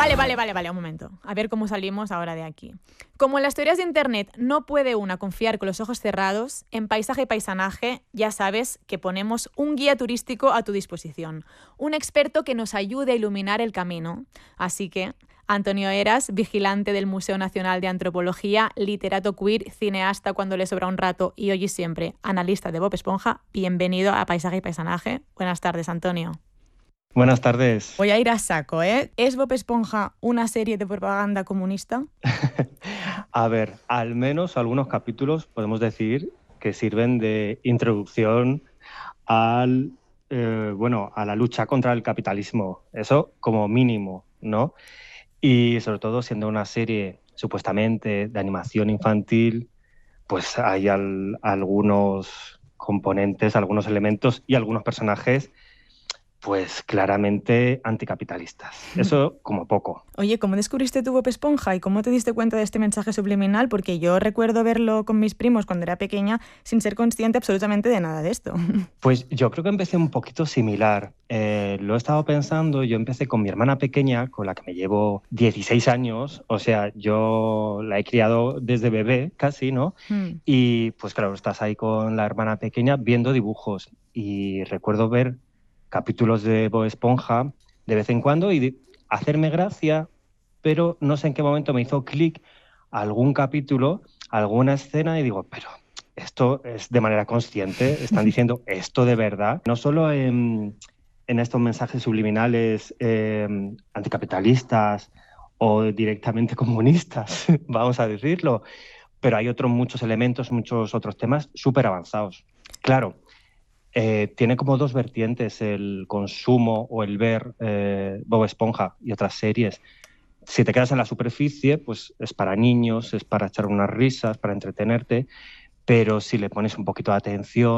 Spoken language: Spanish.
Vale, un momento. A ver cómo salimos ahora de aquí. Como en las teorías de Internet no puede una confiar con los ojos cerrados, en Paisaje y Paisanaje ya sabes que ponemos un guía turístico a tu disposición. Un experto que nos ayude a iluminar el camino. Así que, Antonio Heras, vigilante del Museo Nacional de Antropología, literato queer, cineasta cuando le sobra un rato y hoy y siempre analista de Bob Esponja, bienvenido a Paisaje y Paisanaje. Buenas tardes, Antonio. Buenas tardes. Voy a ir a saco, ¿eh? ¿Es Bob Esponja una serie de propaganda comunista? A ver, al menos algunos capítulos podemos decir que sirven de introducción a la lucha contra el capitalismo. Eso como mínimo, ¿no? Y sobre todo siendo una serie supuestamente de animación infantil, pues hay algunos componentes, algunos elementos y algunos personajes pues claramente anticapitalistas. Eso como poco. Oye, ¿cómo descubriste tu Bob Esponja y cómo te diste cuenta de este mensaje subliminal? Porque yo recuerdo verlo con mis primos cuando era pequeña sin ser consciente absolutamente de nada de esto. Pues yo creo que empecé un poquito similar. Lo he estado pensando, yo empecé con mi hermana pequeña, con la que me llevo 16 años, o sea, yo la he criado desde bebé casi, ¿no? Y pues claro, estás ahí con la hermana pequeña viendo dibujos y recuerdo ver capítulos de Bob Esponja de vez en cuando y hacerme gracia, pero no sé en qué momento me hizo clic algún capítulo, alguna escena y digo, pero esto es de manera consciente, están diciendo esto de verdad, no solo en estos mensajes subliminales anticapitalistas o directamente comunistas, vamos a decirlo, pero hay muchos elementos, muchos otros temas súper avanzados. Claro, tiene como dos vertientes el consumo o el ver Bob Esponja y otras series. Si te quedas en la superficie, pues es para niños, es para echar unas risas, para entretenerte, pero si le pones un poquito de atención